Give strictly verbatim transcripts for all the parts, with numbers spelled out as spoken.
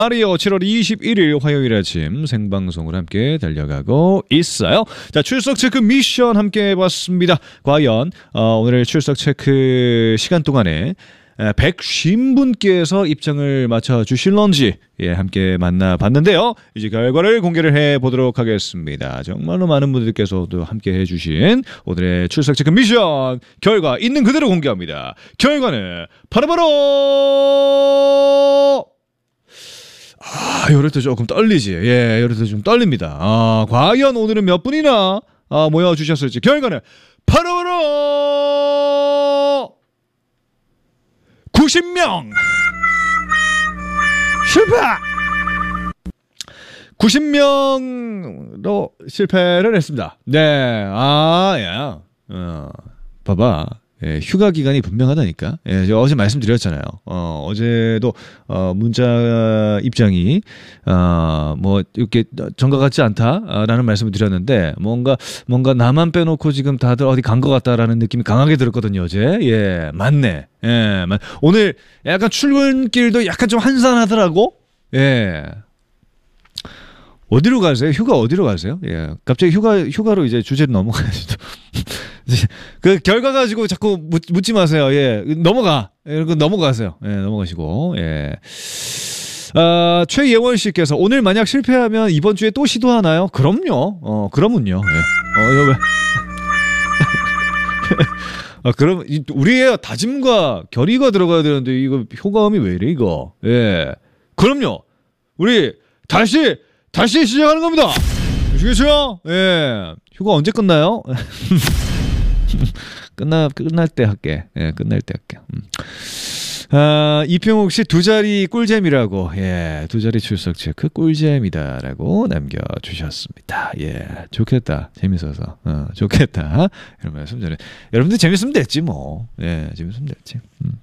아리오 칠월 이십일일 화요일 아침 생방송을 함께 달려가고 있어요. 자, 출석 체크 미션 함께 해봤습니다. 과연 어, 오늘 출석 체크 시간 동안에 백오십 분께서 입장을 맞춰주실런지 예, 함께 만나봤는데요. 이제 결과를 공개를 해보도록 하겠습니다. 정말로 많은 분들께서도 함께 해주신 오늘의 출석 체크 미션 결과 있는 그대로 공개합니다. 결과는 바로바로 아, 이럴 때 조금 떨리지. 예, 이럴 때 좀 떨립니다. 아, 과연 오늘은 몇 분이나 아, 모여주셨을지 결과는 바로바로 구십 명 실패. 구십 명로 실패를 했습니다. 네, 아, 야, 어, 봐봐. 예, 휴가 기간이 분명하다니까. 예, 제가 어제 말씀드렸잖아요. 어, 어제도 어, 문자 입장이 어, 뭐 이렇게 정과 같지 않다라는 말씀을 드렸는데 뭔가 뭔가 나만 빼놓고 지금 다들 어디 간 것 같다라는 느낌이 강하게 들었거든요. 어제. 예, 맞네. 예, 맞. 오늘 약간 출근길도 약간 좀 한산하더라고. 예. 어디로 가세요? 휴가 어디로 가세요? 예, 갑자기 휴가 휴가로 이제 주제로 넘어가야죠. 그 결과 가지고 자꾸 묻, 묻지 마세요. 예, 넘어가. 예, 넘어가세요. 예, 넘어가시고. 예. 아, 최예원 씨께서 오늘 만약 실패하면 이번 주에 또 시도하나요? 그럼요. 어, 그러면요. 예. 어, 이거 왜? 아, 그럼 우리의 다짐과 결의가 들어가야 되는데 이거 효과음이 왜 이래 이거? 예, 그럼요. 우리 다시 다시 시작하는 겁니다. 아시겠죠? 예, 휴가 언제 끝나요? 끝나 끝날 때 할게. 예, 끝날 때 할게. 음. 아, 이평욱 씨 두 자리 꿀잼이라고. 예, 두 자리 출석 체크 꿀잼이다라고 남겨주셨습니다. 예, 좋겠다. 재밌어서. 어, 좋겠다. 이런 말씀 전에. 여러분들 재밌으면 됐지 뭐. 예, 재밌으면 됐지. 음.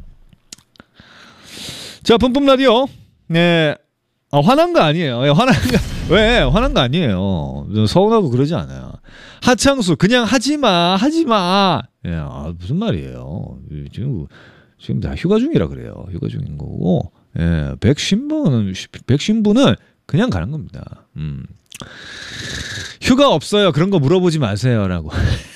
자, 뿜뿜 라디오. 네. 아, 화난 거 아니에요. 예, 화난 거. 왜? 화난 거 아니에요. 서운하고 그러지 않아요. 하창수 그냥 하지마 하지마. 예, 아, 무슨 말이에요. 지금 지금 다 휴가 중이라 그래요. 휴가 중인 거고. 예, 백십 분은 백십 분은 그냥 가는 겁니다. 음. 휴가 없어요. 그런 거 물어보지 마세요라고.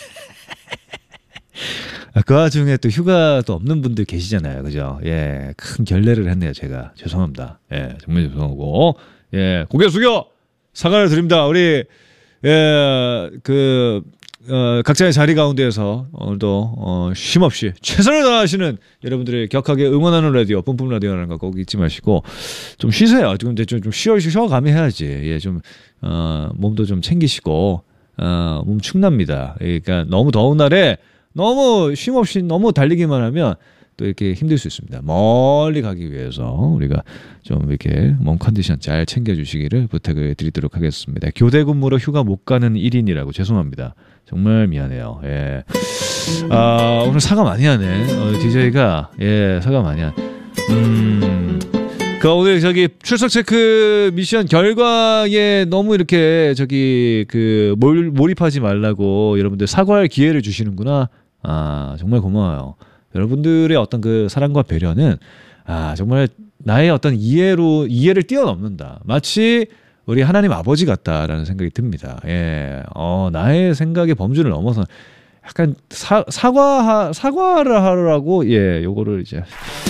그 와중에 또 휴가도 없는 분들 계시잖아요. 그죠? 예, 큰 결례를 했네요. 제가. 죄송합니다. 예, 정말 죄송하고. 예, 고개 숙여! 사과를 드립니다. 우리, 예, 그, 어, 각자의 자리 가운데에서 오늘도, 어, 쉼없이 최선을 다하시는 여러분들의 격하게 응원하는 라디오, 뿜뿜 라디오라는 거 꼭 잊지 마시고, 좀 쉬세요. 지금 좀, 좀 쉬어, 쉬어가며 해야지. 예, 좀, 어, 몸도 좀 챙기시고, 어, 몸 축납니다. 그러니까 너무 더운 날에 너무 쉼없이 너무 달리기만 하면 또 이렇게 힘들 수 있습니다. 멀리 가기 위해서 우리가 좀 이렇게 몸 컨디션 잘 챙겨주시기를 부탁을 드리도록 하겠습니다. 교대 근무로 휴가 못 가는 일 인이라고 죄송합니다. 정말 미안해요. 예. 아, 오늘 사과 많이 하네. 어, 디제이가 예, 사과 많이 하네. 음. 그 오늘 저기 출석 체크 미션 결과에 너무 이렇게 저기 그 몰, 몰입하지 말라고 여러분들 사과할 기회를 주시는구나. 아, 정말 고마워요. 여러분들의 어떤 그 사랑과 배려는 아, 정말 나의 어떤 이해로 이해를 뛰어넘는다. 마치 우리 하나님 아버지 같다라는 생각이 듭니다. 예, 어, 나의 생각의 범주를 넘어서 약간 사, 사과 사과를 하라고 예, 요거를 이제.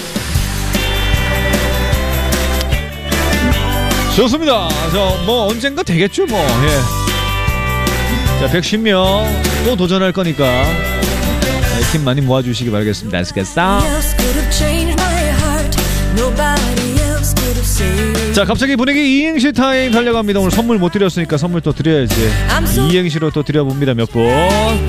좋습니다. 저 뭐 언젠가 되겠죠 뭐. 예. 자, 백십 명 또 도전할 거니까 네, 팀 많이 모아주시기 바라겠습니다. 알겠어? 자, 갑자기 분위기 이행시 타임 달려갑니다. 오늘 선물 못 드렸으니까 선물 또 드려야지. 이행시로 또 드려봅니다. 몇 분?